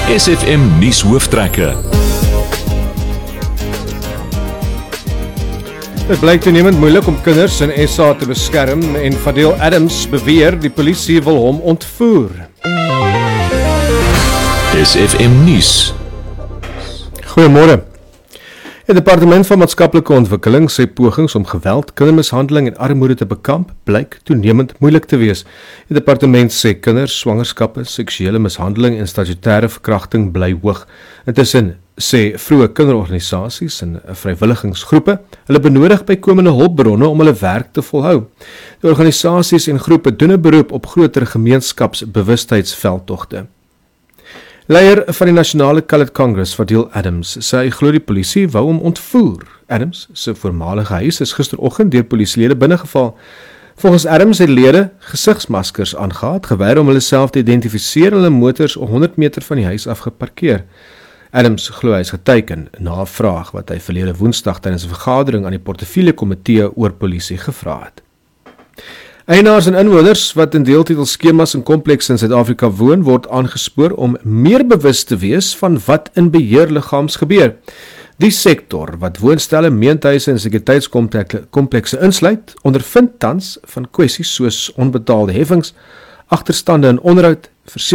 SFM nuus hooftrekke. Dit blyk toenemend moeilik om kinders in SA te beskerm en Fadil Adams beweer die polisie wil hom ontvoer. SFM nuus. Goeiemôre. Die Departement van Maatskaplike Ontwikkeling sê pogings om geweld, kindermishandeling en armoede te bekamp blyk toenemend moeilik te wees. Die departement sê kinders, swangerskappe, seksuele mishandeling en statutêre verkrachting bly hoog. Intussen sê vroeë kinderorganisasies en vrywilligingsgroepe hulle benodig bykomende hulpbronne om hulle werk te volhou. Die organisasies en groepe doen 'n beroep op groter gemeenskapsbewustheidsveldtogte. Leier van die Nasionale Coloured Congress, Fadil Adams, sê hy glo die polisie wou hom ontvoer. Adams se voormalige huis is gisteroggend deur polisielede binnegeval. Volgens Adams het lede gesigsmaskers aangehad, geweier om hulle self te identifiseer en hulle motors 100 meter van die huis af geparkeer. Adams glo hy is geteken na 'n vraag wat hy verlede Woensdag tydens 'n vergadering aan die portefeuljekomitee oor polisie gevra het. Eienaars en inwoners wat in deeltitelskemas en komplekse in Suid-Afrika woon, word aangespoor om meer bewus te wees van wat in beheerliggaams gebeur. Die sektor wat woonstelle, meentuise en sekuriteitskomplekse insluit, ondervind tans van kwessies soos onbetaalde heffings, agterstande in onderhoud,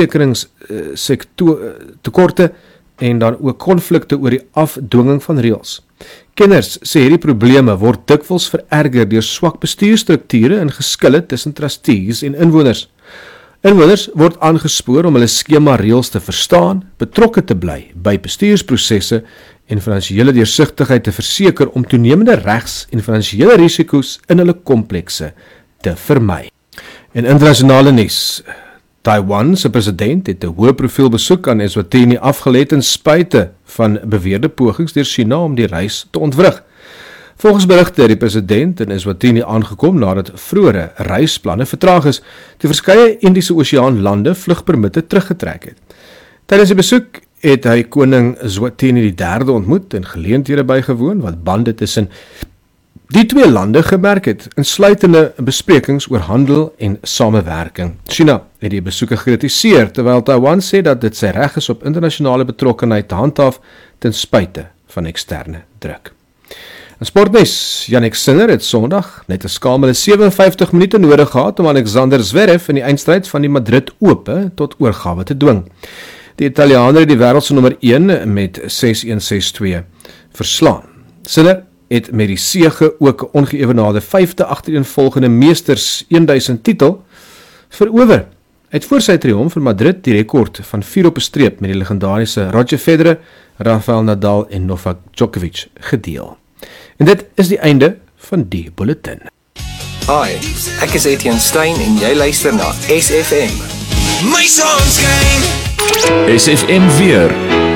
versekeringstekorte en dan ook konflikte oor die afdwinging van reëls. Kenners sê hierdie probleme word dikwels vererger deur swak bestuurstrukture en geskille tussen trustees en inwoners. Inwoners word aangespoor om hulle skema reëls te verstaan, betrokke te bly by bestuursprosesse en finansiële deursigtigheid te verseker om toenemende regs- en finansiële risiko's in hulle komplekse te vermy. En internasionale nuus. Taiwan se president het 'n hoë profiel besoek aan Eswatini afgelê ten spyte van beweerde pogings deur China om die reis te ontwrig. Volgens berigte het die president in Eswatini aangekom nadat vroeëre reisplanne vertraag is, toe verskeie Indiese Oseaan lande vlugpermitte teruggetrek het. Tydens die besoek het hy koning Eswatini III ontmoet en geleenthede bygewoon wat bande tussen die twee lande gemerk het, insluitende besprekings oor handel en samewerking. China het die besoeke gekritiseer, terwyl Taiwan sê dat dit sy reg is op internasionale betrokkenheid te handhaaf ten spyte van eksterne druk. In sportnuus, Jannik Sinner het Sondag net 'n skamele 57 minute nodig gehad om Alexander Zverev in die eindstryd van die Madrid Ope tot oorgawe te dwing. Die Italiaaner het die wêreld se nommer 1 met 6-1, 6-2 verslaan. Sinner het met die sege ook 'n ongeëwenaarde 5de agtereenvolgende meesters 1000 titel verower. Hy het voor sy triomf in Madrid die rekord van 4 op 'n streep met die legendariese Roger Federer, Rafael Nadal en Novak Djokovic gedeel. En dit is die einde van die bulletin. Hi, ek is Etienne Stein en jy luister na SFM. My sonskyn. SFM weer.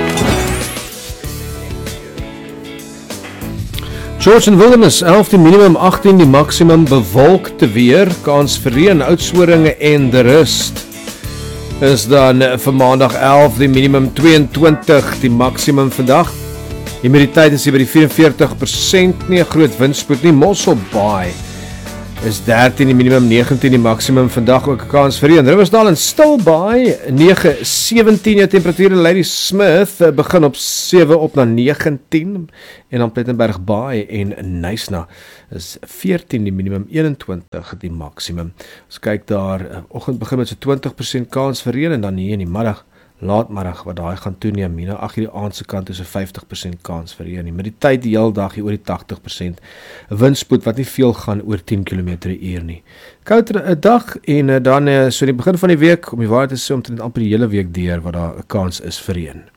George en Wildernis, 11 die minimum, 18 die maksimum, bewolkte weer, kans vir reën, uitsoringe en de rust. Is dan vir maandag 11 die minimum, 22 die maksimum vandag. Humiditeit is hier by die 44%, nie 'n groot windspoed nie. Mossel Bay is 13 die minimum, 19 die maksimum vandag, ook 'n kans vir reën. Riversdal en Stilbaai 9-17 die temperature. Lady Smith begin op 7 op na 19 en dan Plettenberg Bay en Nysna is 14 die minimum, 21 die maksimum. Ons kyk daar, oggend begin met so 20% kans vir reën en dan hier in die middag, laatmiddag wat daai gaan toeneem, na 8 die aand se kant is 'n 50% kans vir reën. Met die tyd die hele dag hier oor die 80%. 'n Windspoed wat nie veel gaan oor 10 km/h nie. Kouter 'n dag en dan so in die begin van die week, om die waarheid te sê, omtrent amper die hele week deur wat daar 'n kans is vir reën.